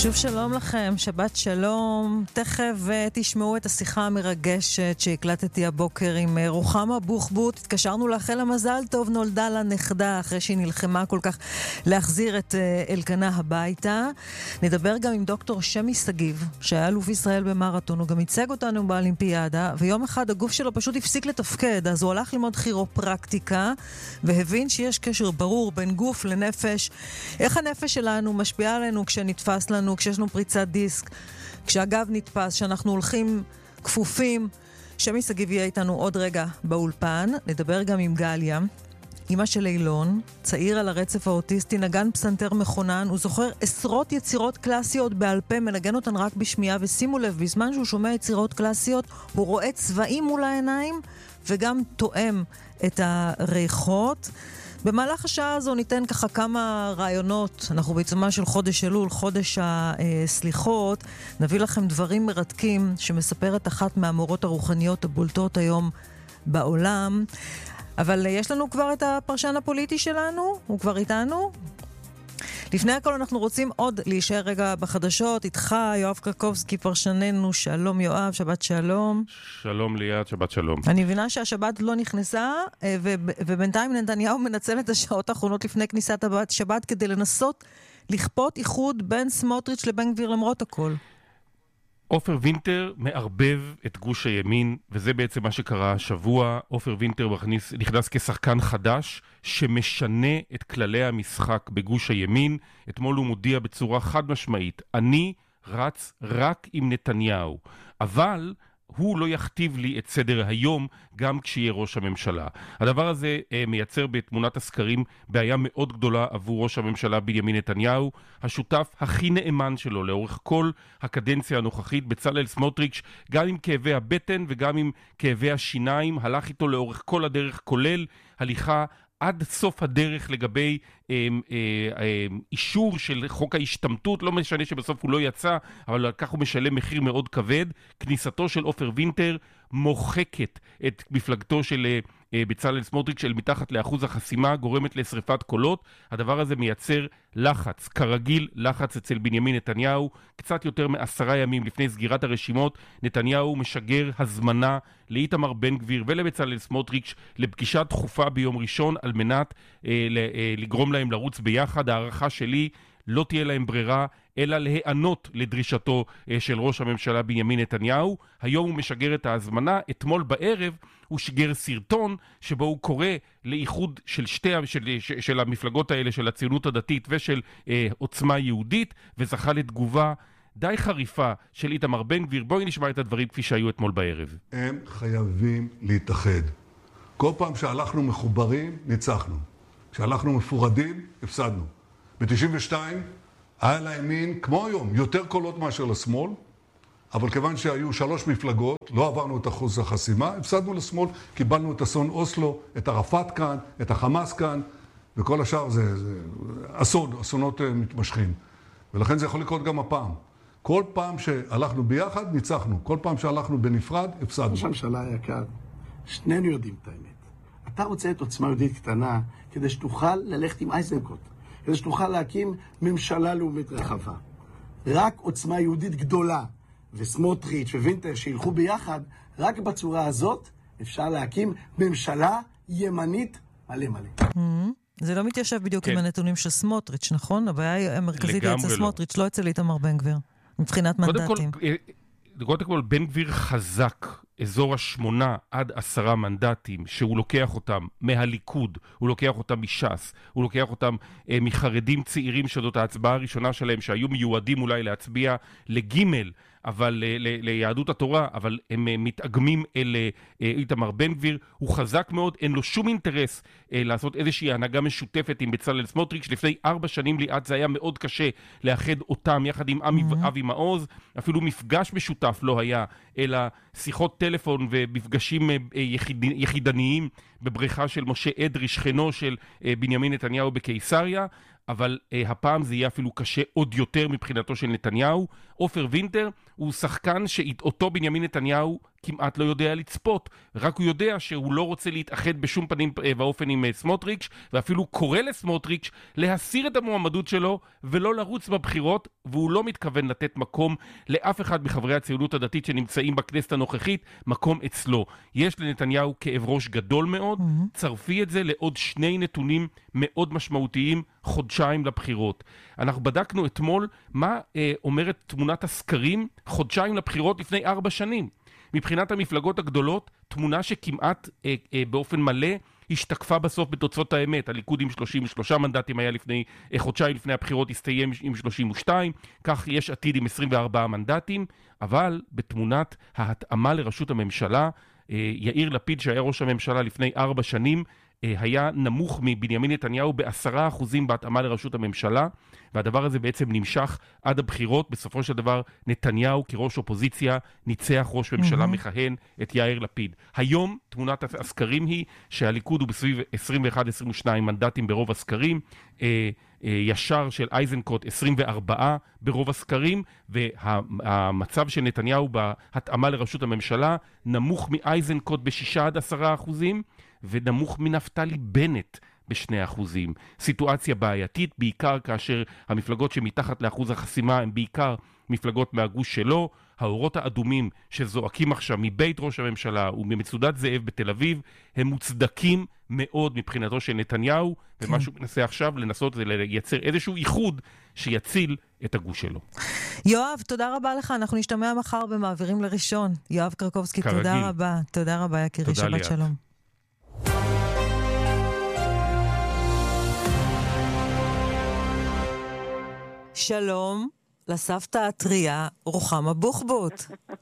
שוב שלום לכם, שבת שלום. תכף תשמעו את השיחה המרגשת שהקלטתי הבוקר עם רוחמה בוחבוט. התקשרנו לאחל המזל טוב, נולדה לה נכדה אחרי שהיא נלחמה כל כך להחזיר את אלקנה הביתה. נדבר גם עם דוקטור שמי סגיב, שהיה אלוף ישראל במרתון, הוא גם ייצג אותנו באולימפיאדה, ויום אחד הגוף שלו פשוט הפסיק לתפקד, אז הוא הלך ללמוד כירופרקטיקה, והבין שיש קשר ברור בין גוף לנפש. איך הנפש שלנו משפיעה עלינו כשנתפס לנו, כשיש לנו פריצת דיסק, כשהגב נתפס, שאנחנו הולכים כפופים. שמי סגיב יהיה איתנו עוד רגע באולפן. נדבר גם עם גליה, אמא של אילון, צעיר על הרצף האוטיסטי, נגן פסנתר מכונן, הוא זוכר עשרות יצירות קלאסיות בעל פה, מנגן אותן רק בשמיעה, ושימו לב, בזמן שהוא שומע יצירות קלאסיות, הוא רואה צבעים מול העיניים, וגם תואם את הריחות. במהלך השעה הזו ניתן ככה כמה רעיונות. אנחנו בעיצומה של חודש אלול, חודש הסליחות. נביא לכם דברים מרתקים שמספרת אחת מהמורות הרוחניות הבולטות היום בעולם. אבל יש לנו כבר את הפרשן הפוליטי שלנו, הוא כבר איתנו. לפני הכל אנחנו רוצים עוד להישאר רגע בחדשות. איתך יואב קרקובסקי פרשננו, שלום יואב, שבת שלום. שלום ליאת, שבת שלום. אני מבינה שהשבת לא נכנסה, ובינתיים נתניהו מנצל את השעות האחרונות לפני כניסת השבת כדי לנסות לכפות איחוד בין סמוטריץ' לבן גביר למרות הכל. עופר וינטר מערבב את גוש הימין, וזה בעצם מה שקרה השבוע. עופר וינטר נכנס כשחקן חדש שמשנה את כללי המשחק בגוש הימין. אתמול הוא מודיע בצורה חד משמעית, אני רץ רק עם נתניהו, אבל הוא לא יכתיב לי את סדר היום גם כשיהיה ראש הממשלה. הדבר הזה מייצר בתמונת הסקרים בעיה מאוד גדולה עבור ראש הממשלה בנימין נתניהו, השותף הכי נאמן שלו לאורך כל הקדנציה הנוכחית. בצלאל סמוטריץ', גם עם כאבי הבטן וגם עם כאבי השיניים, הלך איתו לאורך כל הדרך, כולל הליכה עד סוף הדרך לגבי אישור של חוק ההשתמטות. לא משנה שבסוף הוא לא יצא, אבל כך הוא משלם מחיר מאוד כבד. כניסתו של עופר וינטר מוחקת את מפלגתו של בצלאל סמוטריץ' אל מתחת לאחוז החסימה, גורמת לשריפת קולות. הדבר הזה מייצר לחץ, כרגיל לחץ אצל בנימין נתניהו. קצת יותר מ10 ימים לפני סגירת הרשימות, נתניהו משגר הזמנה לאיתמר בן גביר ולבצלאל סמוטריץ' לפגישה דחופה ביום ראשון, על מנת לגרום להם לרוץ ביחד. הערכה שלי, לא תהיה להם ברירה אלא להיענות לדרישתו של ראש הממשלה בנימין נתניהו. היום הוא משגר את ההזמנה. אתמול בערב הוא שיגר סרטון שבו הוא קורא לאיחוד של המפלגות האלה, של הציונות הדתית ושל עוצמה יהודית, וזכה לתגובה די חריפה של איתמר בן גביר. בואי נשמע את הדברים כפי שהיו אתמול בערב. הם חייבים להתאחד. כל פעם שהלכנו מחוברים, ניצחנו. כשהלכנו מפורדים, הפסדנו. ב-92 היה לימין, כמו היום, יותר קולות מאשר לשמאל, אבל כיוון שהיו 3 מפלגות, לא עברנו את אחוז החסימה, הפסדנו לשמאל, קיבלנו את אסון אוסלו, את ערפאת כאן, את החמאס כאן, וכל השאר זה אסונות מתמשכים. ולכן זה יכול לקרות גם הפעם. כל פעם שהלכנו ביחד, ניצחנו. כל פעם שהלכנו בנפרד, הפסדנו. ראש הממשלה היקר, שנינו יודעים את האמת. אתה רוצה את עוצמה יהודית קטנה, כדי שתוכל ללכת עם אייזנקוט. כדי שתוכל להקים ממשלה לאומית רחבה. רק עוצמה יהודית גדולה, וסמוטריץ' ווינטר שילכו ביחד, רק בצורה הזאת אפשר להקים ממשלה ימנית מלא מלא. זה לא מתיישב בדיוק עם הנתונים של סמוטריץ', נכון? הבעיה המרכזית היא אצל סמוטריץ', לא אצל איתמר בן גביר, מבחינת מנדטים. קודם כל, בן גביר חזק אזור 8 עד 10 מנדטים, שהוא לוקח אותם מהליכוד, הוא לוקח אותם מש"ס, הוא לוקח אותם מחרדים צעירים שזאת ההצבעה הראשונה שלהם, שהיו מיועדים אולי להצביע לגימל, אבל ליהדות התורה, אבל הם מתאגמים אל איתמר בן גביר. הוא חזק מאוד, אין לו שום אינטרס לעשות איזושהי הנהגה משותפת עם בצלאל סמוטריץ'. לפני 4 שנים ליאת זה היה מאוד קשה לאחד אותם יחד עם אבי מעוז, אפילו מפגש משותף לא היה, אלא שיחות טלפון ומפגשים יחידניים בבריכה של משה אדרי, שכנו של בנימין נתניהו בקיסריה. אבל הפעם זה יהיה אפילו קשה עוד יותר מבחינתו של נתניהו. עופר וינטר הוא שחקן שאותו בנימין נתניהו כמעט לא יודע לצפות, רק הוא יודע שהוא לא רוצה להתאחד בשום פנים ואופן עם סמוטריץ', ואפילו קורא לסמוטריץ' להסיר את המועמדות שלו ולא לרוץ בבחירות, והוא לא מתכוון לתת מקום לאף אחד מחברי הציונות הדתית שנמצאים בכנסת הנוכחית, מקום אצלו. יש לנתניהו כאב ראש גדול מאוד, צרפי את זה לעוד 2 נתונים מאוד משמעותיים, חודשיים לבחירות. אנחנו בדקנו אתמול מה אומרת תמונת הסקרים חודשיים לבחירות לפני 4 שנים. מבחינת המפלגות הגדולות, תמונה שכמעט באופן מלא השתקפה בסוף בתוצאות האמת. הליכוד עם 33 מנדטים היה לפני חודשיים לפני הבחירות, הסתיים עם 32, כך יש עתיד עם 24 מנדטים, אבל בתמונת ההתאמה לראשות הממשלה, יאיר לפיד שהיה ראש הממשלה לפני 4 שנים, היה נמוך מבנימין נתניהו ב10% בהתאמה לראשות הממשלה, והדבר הזה בעצם נמשך עד הבחירות. בסופו של דבר נתניהו כראש אופוזיציה ניצח ראש ממשלה מכהן את יאיר לפיד. היום תמונת הסקרים היא שהליכוד הוא בסביב 21-22 מנדטים ברוב הסקרים, ישר של אייזנקוט 24 ברוב הסקרים, והמצב של נתניהו בהתאמה לראשות הממשלה נמוך מאייזנקוט ב6-10%, ונמוך מנפתלי בנט ב2%. סיטואציה בעייתית, בעיקר כאשר המפלגות שמתחת לאחוז החסימה הם בעיקר מפלגות מהגוש שלו. האורות האדומים שזועקים עכשיו מבית ראש הממשלה וממצודת זאב בתל אביב, הם מוצדקים מאוד מבחינתו של נתניהו, ומה שהוא מנסה עכשיו לנסות זה לייצר איזשהו איחוד שיציל את הגוש שלו. יואב, תודה רבה לך, אנחנו נשתמע מחר במעבירים לראשון. יואב קרקובסקי, תודה רבה. תודה רבה, יקירי, שבת שלום. שלום לסבתא הטריה רוחמה בוחבוט.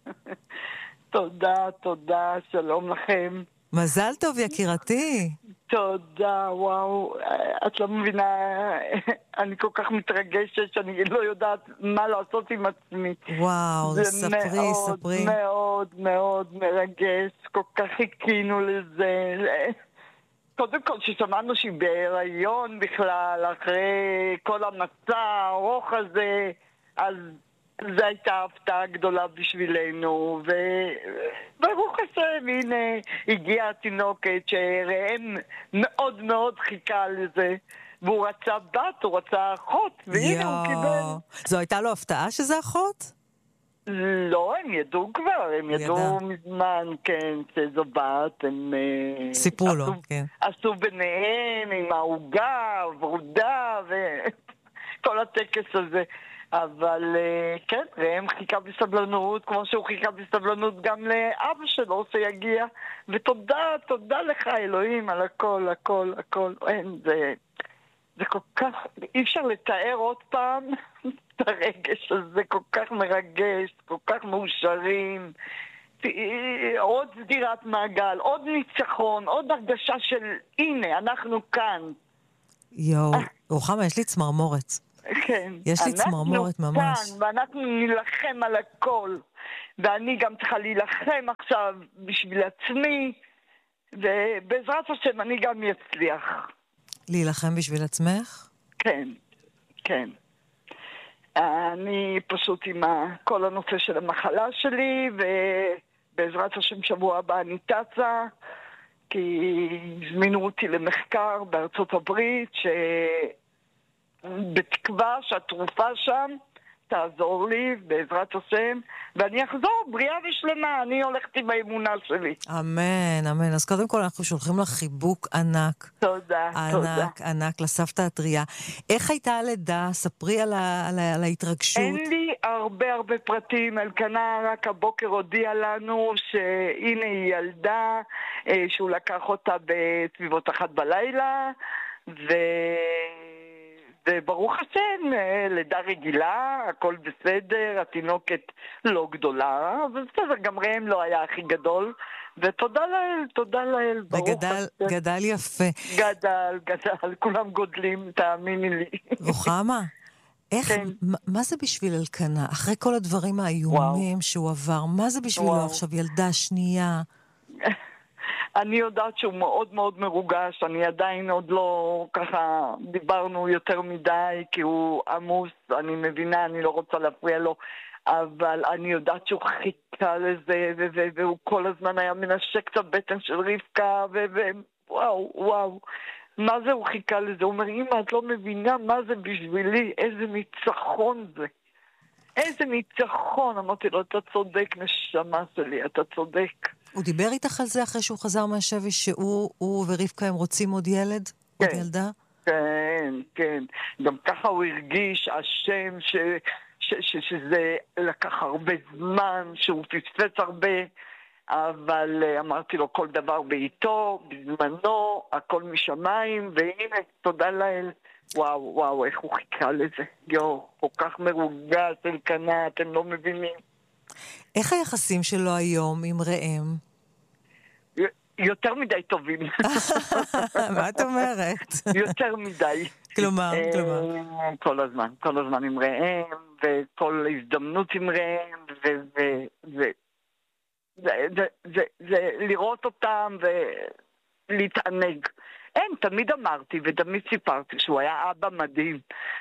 תודה, שלום לכם. מזל טוב יקירתי. תודה, וואו, את לא מבינה, אני כל כך מתרגשת שאני לא יודעת מה לעשות עם עצמי. וואו, ספרי. זה מאוד מאוד מרגש, כל כך חיכינו לזה. קודם כל ששמענו שהיא בהיריון בכלל, אחרי כל המצע הארוך הזה, אז זו הייתה הפתעה גדולה בשבילנו, וברוך השם, הנה הגיעה התינוקת שראם מאוד מאוד חיכה לזה, והוא רצה בת, הוא רצה אחות, והנה הוא קיבל. זו הייתה לו הפתעה שזה אחות? לא, הם ידעו כבר, הם ידעו מזמן, כן, שזו בת, הם סיפרו לו, כן. עשו ביניהם עם העוגה, ורודה, וכל הטקס הזה. אבל כן, ראם חיכה בסבלנות, כמו שהוא חיכה בסבלנות גם לאבא שלו שיגיע, ותודה לך אלוהים על הכל, הכל, הכל. זה כל כך, אי אפשר לתאר עוד פעם את הרגש הזה, כל כך מרגש, כל כך מאושרים, עוד סגירת מעגל, עוד ניצחון, עוד הרגשה של הנה, אנחנו כאן. יואו, רוחמה, יש לי צמרמורת. כן. יש לי צמרמורת ממש. אנחנו כאן, ואנחנו נלחם על הכל, ואני גם צריכה להילחם עכשיו בשביל עצמי, ובעזרת השם אני גם אצליח. להילחם בשביל עצמך? כן, כן. אני פשוט עם כל הנושא של המחלה שלי, ובעזרת השם שבוע הבא אני טסה, כי הזמינו אותי למחקר בארצות הברית, בתקווה שהתרופה שם תעזור לי בעזרת השם, ואני אחזור בריאה ושלמה. אני הולכת עם האמונה שלי. אמן, אמן. אז קודם כל אנחנו שולחים לך חיבוק ענק. תודה, תודה. ענק לסבתא הטריה. איך הייתה הלידה? ספרי על ההתרגשות. אין לי הרבה פרטים. אלקנה רק הבוקר הודיע לנו שהנה היא ילדה, שהוא לקח אותה בסביבות 1 בלילה, וברוך השם, לידה רגילה, הכל בסדר, התינוקת לא גדולה, אבל בסדר, גם ראם לא היה הכי גדול, ותודה לאל, ברוך השם. וגדל יפה. גדל, כולם גודלים, תאמיני לי. רוחמה, מה זה בשביל אלקנה? אחרי כל הדברים האיומים שהוא עבר, מה זה בשבילו עכשיו ילדה שנייה? אני יודעת שהוא מאוד מאוד מרוגש, אני עדיין עוד לא ככה דיברנו יותר מדי, כי הוא עמוס, אני מבינה, אני לא רוצה להפריע לו, אבל אני יודעת שהוא חיכה לזה, והוא כל הזמן היה מנשק את הבטן של רבקה, וואו, מה זה הוא חיכה לזה? הוא אומר, אמא, את לא מבינה מה זה בשבילי, איזה ניצחון זה. איזה ניצחון. אמרתי לו, אתה צודק, נשמה שלי, אתה צודק. הוא דיבר איתך על זה אחרי שהוא חזר מהשבי, שהוא ורבקה הם רוצים עוד ילד? עוד ילדה? כן. גם ככה הוא הרגיש השם שזה לקח הרבה זמן, שהוא פספס הרבה, אבל אמרתי לו כל דבר בעיתו, בזמנו, הכל משמיים, והנה, תודה לאל. וואו, איך הוא חיכה לזה. כל כך מרוגש, אלקנה, אתם לא מבינים. איך היחסים שלו היום עם ראם? יותר מדי טובים. מה את אומרת? יותר מדי. כלומר? כל הזמן עם ראם, וכל הזדמנות עם ראם, זה לראות אותם ולהתענג. תמיד אמרתי ותמיד סיפרתי שהוא היה אבא מדהים.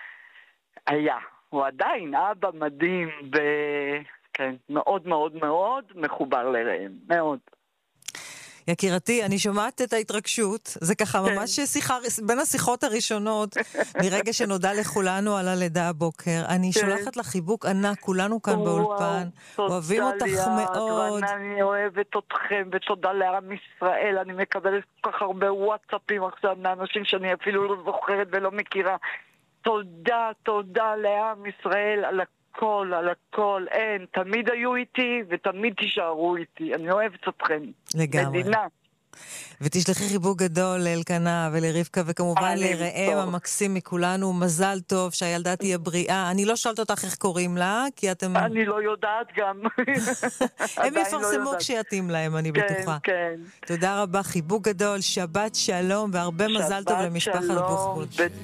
הוא עדיין אבא מדהים, וכן, מאוד מאוד מאוד מחובר לראם, מאוד. יקירתי, אני שומעת את ההתרגשות, זה ככה ממש שיחה, בין השיחות הראשונות, מרגע שנודע לכולנו על הלידה הבוקר. אני שולחת לך חיבוק ענק, כולנו כאן באולפן, אוהבים אותך מאוד. אני אוהבת אתכם, ותודה לעם ישראל, אני מקבלת כל כך הרבה וואטסאפים עכשיו, מאנשים שאני אפילו לא זוכרת ולא מכירה. תודה לעם ישראל על הכל, תמיד היו איתי ותמיד תישארו איתי, אני אוהבת אתכם. לגמרי. מדינה. ותשלחי חיבוק גדול לאלקנה ולרבקה, וכמובן לראם המקסים מכולנו, מזל טוב שהילדה תהיה בריאה. אני לא שואלת אותך איך קוראים לה, כי אתם... אני לא יודעת גם. הם יפרסמו כשיתאים להם, אני בטוחה. כן. תודה רבה, חיבוק גדול, שבת שלום, והרבה מזל טוב למשפחת בוחבוט.